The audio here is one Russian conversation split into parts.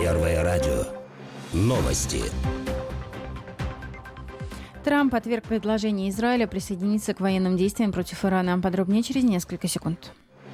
Первое радио. Новости. Трамп отверг предложение Израиля присоединиться к военным действиям против Ирана. Подробнее через несколько секунд.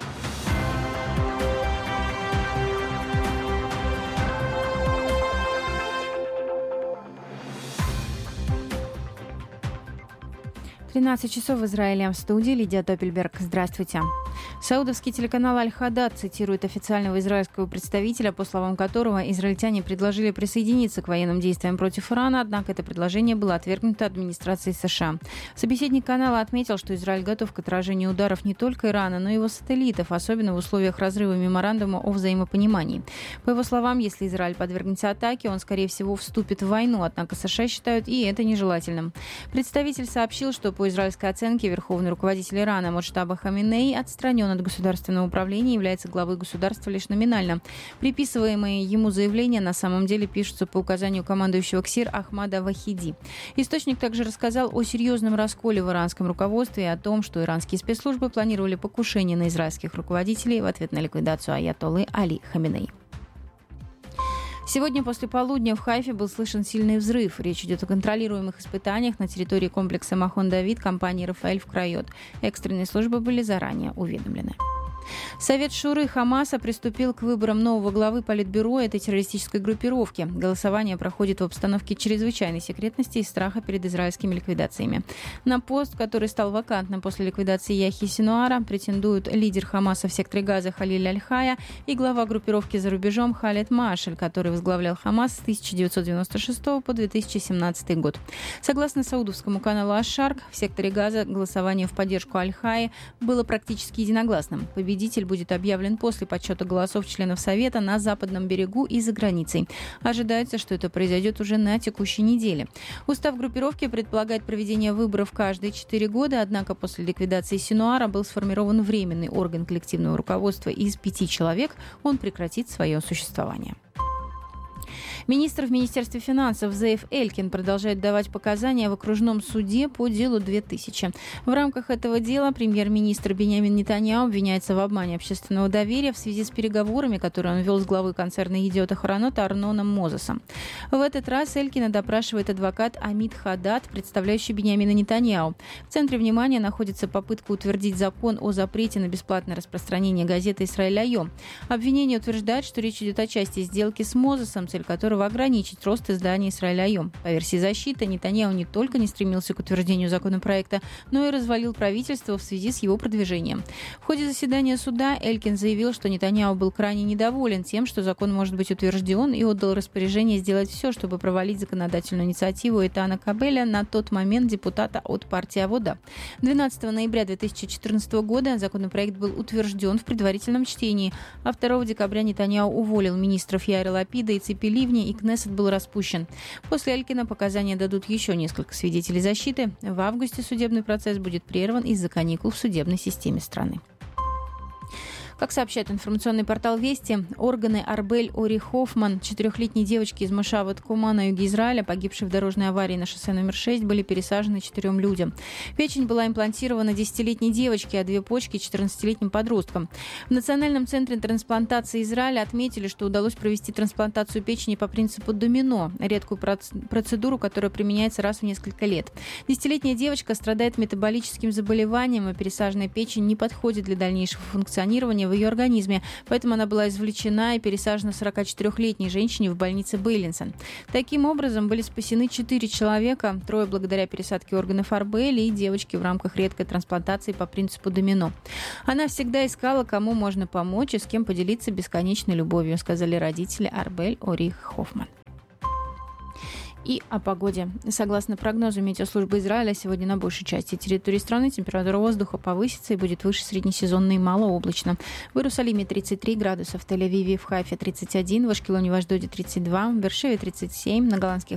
«13 в Израиле». В студии Лидия Топельберг. Здравствуйте. Саудовский телеканал «Аль-Хадад» цитирует официального израильского представителя, по словам которого израильтяне предложили присоединиться к военным действиям против Ирана, однако это предложение было отвергнуто администрацией США. Собеседник канала отметил, что Израиль готов к отражению ударов не только Ирана, но и его сателлитов, особенно в условиях разрыва меморандума о взаимопонимании. По его словам, если Израиль подвергнется атаке, он, скорее всего, вступит в войну, однако США считают и это нежелательным. Представитель сообщил, что по израильской оценке верховный руководитель Ирана Моджтаба Хаминеи отстранен от государственного управления и является главой государства лишь номинально. Приписываемые ему заявления на самом деле пишутся по указанию командующего КСИР Ахмада Вахиди. Источник также рассказал о серьезном расколе в иранском руководстве и о том, что иранские спецслужбы планировали покушение на израильских руководителей в ответ на ликвидацию аятоллы Али Хаминеи. Сегодня после полудня в Хайфе был слышен сильный взрыв. Речь идет о контролируемых испытаниях на территории комплекса Махон-Давид компании «Рафаэль» в Крайот. Экстренные службы были заранее уведомлены. Совет Шуры Хамаса приступил к выборам нового главы политбюро этой террористической группировки. Голосование проходит в обстановке чрезвычайной секретности и страха перед израильскими ликвидациями. На пост, который стал вакантным после ликвидации Яхьи Синуара, претендуют лидер Хамаса в секторе Газа Халиль Аль-Хая и глава группировки за рубежом Халед Машель, который возглавлял Хамас с 1996 по 2017 год. Согласно саудовскому каналу Аш-Шарк, в секторе Газа голосование в поддержку Аль-Хаи было практически единогласным. Победитель будет объявлен после подсчета голосов членов Совета на Западном берегу и за границей. Ожидается, что это произойдет уже на текущей неделе. Устав группировки предполагает проведение выборов каждые 4 года, однако после ликвидации Синуара был сформирован временный орган коллективного руководства из 5 человек. Он прекратит свое существование. Министр в Министерстве финансов Зеев Элькин продолжает давать показания в окружном суде по делу 2000. В рамках этого дела премьер-министр Биньямин Нетаньяху обвиняется в обмане общественного доверия в связи с переговорами, которые он вел с главой концерна «Едиот Ахаронот» Арноном Мозесом. В этот раз Элькина допрашивает адвокат Амит Хадад, представляющий Биньямина Нетаньяху. В центре внимания находится попытка утвердить закон о запрете на бесплатное распространение газеты «Исраэль Айом». Обвинение утверждает, что речь идет о части сделки с Мозесом, цель которой ограничить рост издания «Исраэль Айом». По версии защиты, Нетаньяху не только не стремился к утверждению законопроекта, но и развалил правительство в связи с его продвижением. В ходе заседания суда Элькин заявил, что Нетаньяху был крайне недоволен тем, что закон может быть утвержден, и отдал распоряжение сделать все, чтобы провалить законодательную инициативу Этана Кабеля, на тот момент депутата от партии Авода. 12 ноября 2014 года законопроект был утвержден в предварительном чтении, а 2 декабря Нетаньяху уволил министров Яира Лапида и Ципи Ливни, и Кнессет был распущен. После Элькина показания дадут еще несколько свидетелей защиты. В августе судебный процесс будет прерван из-за каникул в судебной системе страны. Как сообщает информационный портал «Вести», органы Арбель Ори Хоффман, 4-летней девочки из Мошава Ткума на юге Израиля, погибшей в дорожной аварии на шоссе номер 6, были пересажены 4 людям. Печень была имплантирована 10-летней девочке, а 2 почки – 14-летним подросткам. В Национальном центре трансплантации Израиля отметили, что удалось провести трансплантацию печени по принципу домино, редкую процедуру, которая применяется раз в несколько лет. 10-летняя девочка страдает метаболическим заболеванием, а пересаженная печень не подходит для дальнейшего функционирования в ее организме, поэтому она была извлечена и пересажена 44-летней женщине в больнице Бейлинсон. Таким образом, были спасены 4 человека, 3 благодаря пересадке органов Арбель и девочки в рамках редкой трансплантации по принципу домино. Она всегда искала, кому можно помочь и с кем поделиться бесконечной любовью, сказали родители Арбель Ори Хоффман. И о погоде. Согласно прогнозу метеослужбы Израиля, сегодня на большей части территории страны температура воздуха повысится и будет выше среднесезонной и малооблачно. В Иерусалиме 33 градуса, в Тель-Авиве и в Хайфе 31, в Ашкелоне и в Ашдоде 32, в Бер-Шеве 37, на Голландских